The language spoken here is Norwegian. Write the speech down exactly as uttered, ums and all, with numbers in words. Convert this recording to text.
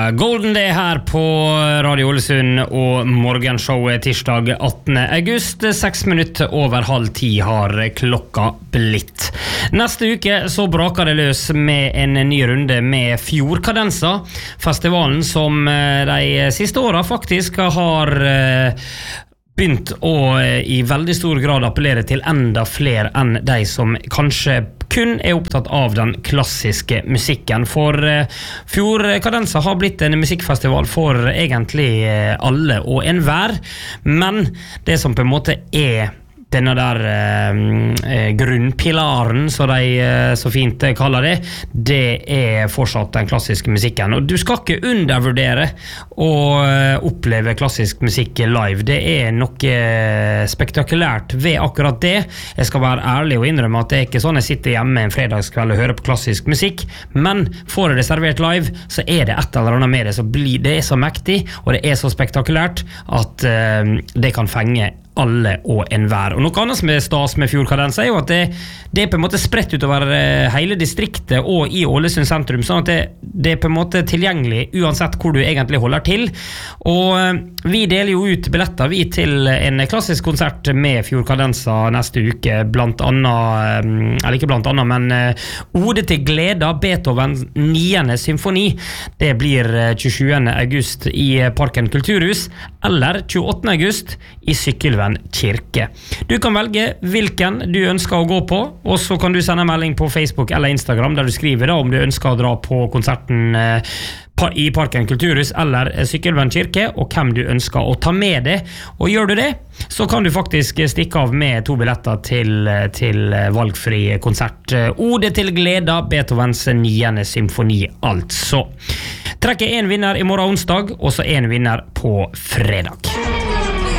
Golden Day her på Radio Ålesund og morgenshowet tirsdag attende august. Seks minutter over halv ti har klokka blitt. Neste uke så braker det løs med en ny runde med Fjordkadensa, festivalen som de siste årene faktisk har begynt å i veldig stor grad appellere til enda flere enn de som kanskje kun er opptatt av den klassiske musikken. For uh, Fjordkadensa har blitt en musikkfestival for egentlig uh, alle og enhver, men det som på en måte er denne der eh, grunnpilaren, så de eh, så fint kaller det, det er fortsatt den klassiske musikken. Og du skal ikke undervurdere å eh, oppleve klassisk musikk live. Det er noe eh, spektakulært ved akkurat det. Jeg skal være ærlig og innrømme at det er ikke sånn jeg sitter hjemme en fredagskveld og hører på klassisk musikk, men får jeg det servert live, så er det et eller annet med det, så blir det er så mektig, og det er så spektakulært at eh, det kan fenge alle og enhver. Og noe annet som er stas med Fjordkadensa er jo at det, det er på en måte spredt utover hele distriktet og i Ålesund sentrum, sånn at det, det er på en måte tilgjengelig uansett hvor du egentlig holder til. Og vi deler jo ut billetter vi til en klassisk konsert med Fjordkadensa neste uke, blant annet, eller ikke blant annet, men Ode til gleda, Beethovens niende symfoni. Det blir tjuesjuende august i Parken Kulturhus, eller tjueåttende august i Sykkylven kirke. Du kan velge hvilken du ønsker å gå på, og så kan du sende en melding på Facebook eller Instagram der du skriver da om du ønsker å dra på konserten eh, i Parken Kulturhus eller Sykkylven kirke, og hvem du ønsker å ta med det. Og gjør du det, så kan du faktisk stikke av med to billetter til, til valgfri konsert. Ode til gleda, Beethovens niende symfoni, altså. Trekker en vinner i morgen onsdag, og så en vinner på fredag.